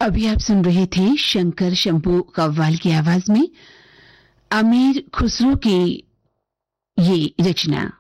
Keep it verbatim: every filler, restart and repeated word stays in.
अभी आप सुन रहे थे शंकर शंभू कव्वाल की आवाज में अमीर खुसरो की ये रचना।